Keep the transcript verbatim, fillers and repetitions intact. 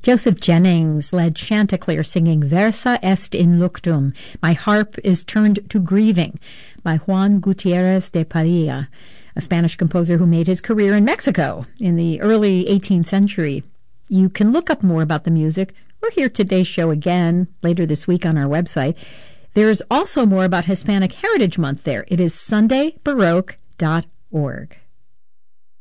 Joseph Jennings led Chanticleer singing Versa est in luctum, My Harp is Turned to Grieving, by Juan Gutierrez de Padilla, a Spanish composer who made his career in Mexico in the early eighteenth century. You can look up more about the music or hear today's show again later this week on our website. There's also more about Hispanic Heritage Month there. It is sunday baroque dot org.